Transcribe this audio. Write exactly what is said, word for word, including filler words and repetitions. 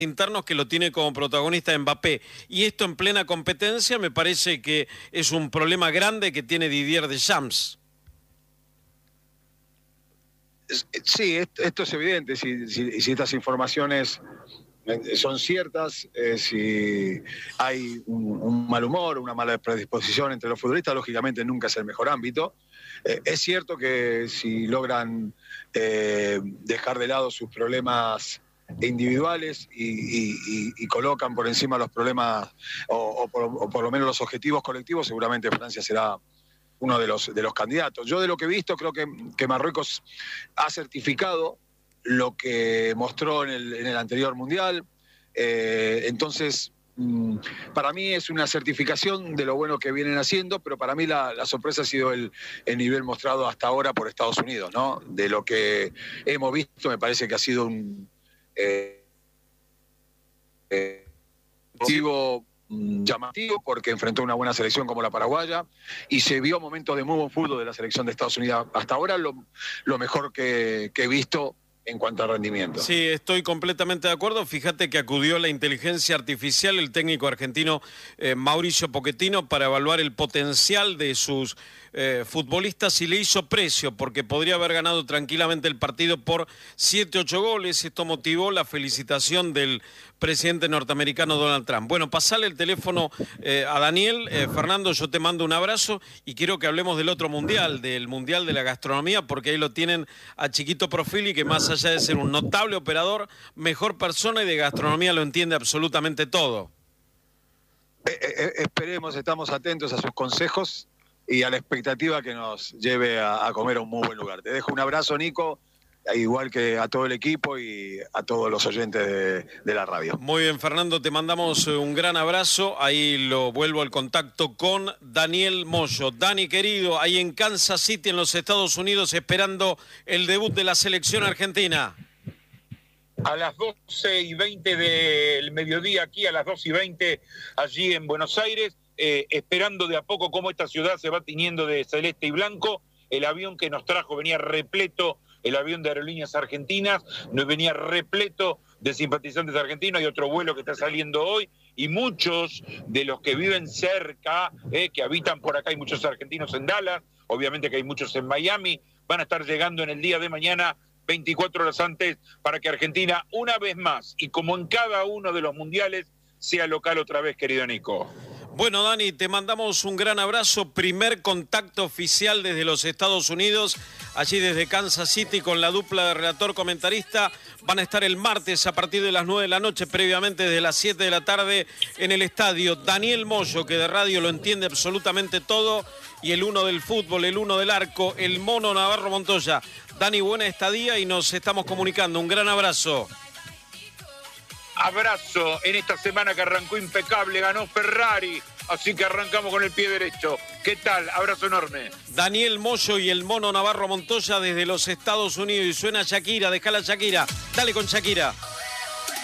internos que lo tiene como protagonista Mbappé. Y esto en plena competencia me parece que es un problema grande que tiene Didier Deschamps. Sí, esto es evidente. Si, si, si estas informaciones son ciertas, eh, si hay un, un mal humor, una mala predisposición entre los futbolistas, lógicamente nunca es el mejor ámbito. Eh, es cierto que si logran eh, dejar de lado sus problemas individuales y, y, y, y colocan por encima los problemas o, o, por, o por lo menos los objetivos colectivos, seguramente Francia será uno de los, de los candidatos. Yo de lo que he visto creo que, que Marruecos ha certificado lo que mostró en el, en el anterior Mundial. Eh, entonces, mmm, para mí es una certificación de lo bueno que vienen haciendo, pero para mí la, la sorpresa ha sido el, el nivel mostrado hasta ahora por Estados Unidos, ¿no? De lo que hemos visto, me parece que ha sido un eh, eh, motivo llamativo porque enfrentó una buena selección como la paraguaya y se vio momentos de muy buen fútbol de la selección de Estados Unidos. Hasta ahora lo, lo mejor que, que he visto en cuanto a rendimiento. Sí, estoy completamente de acuerdo. Fíjate que acudió la inteligencia artificial, el técnico argentino eh, Mauricio Pochettino, para evaluar el potencial de sus eh, futbolistas y le hizo precio porque podría haber ganado tranquilamente el partido por siete, ocho goles. Esto motivó la felicitación del presidente norteamericano Donald Trump. Bueno, pasale el teléfono eh, a Daniel. Eh, Fernando, yo te mando un abrazo y quiero que hablemos del otro mundial, del mundial de la gastronomía, porque ahí lo tienen a Chiquito Profili, que más allá de ser un notable operador, mejor persona y de gastronomía lo entiende absolutamente todo. Eh, eh, esperemos, estamos atentos a sus consejos y a la expectativa que nos lleve a, a comer a un muy buen lugar. Te dejo un abrazo, Nico, igual que a todo el equipo y a todos los oyentes de, de la radio. Muy bien, Fernando, te mandamos un gran abrazo. Ahí lo vuelvo al contacto con Daniel Moyo. Dani, querido, ahí en Kansas City, en los Estados Unidos, esperando el debut de la selección argentina. A las doce y veinte del mediodía aquí, a las doce y veinte allí en Buenos Aires, eh, esperando de a poco cómo esta ciudad se va tiñendo de celeste y blanco. El avión que nos trajo venía repleto, el avión de Aerolíneas Argentinas, nos venía repleto de simpatizantes argentinos. Hay otro vuelo que está saliendo hoy y muchos de los que viven cerca, eh, que habitan por acá, hay muchos argentinos en Dallas, obviamente que hay muchos en Miami, van a estar llegando en el día de mañana veinticuatro horas antes para que Argentina, una vez más, y como en cada uno de los mundiales, sea local otra vez, querido Nico. Bueno, Dani, te mandamos un gran abrazo. Primer contacto oficial desde los Estados Unidos, allí desde Kansas City, con la dupla de relator-comentarista. Van a estar el martes a partir de las nueve de la noche, previamente desde las siete de la tarde en el estadio. Daniel Moyo, que de radio lo entiende absolutamente todo, y el uno del fútbol, el uno del arco, el mono Navarro Montoya. Dani, buena estadía y nos estamos comunicando. Un gran abrazo. Abrazo en esta semana que arrancó impecable, ganó Ferrari, así que arrancamos con el pie derecho. ¿Qué tal? Abrazo enorme. Daniel Moyo y el mono Navarro Montoya desde los Estados Unidos, y suena Shakira, déjala Shakira, dale con Shakira.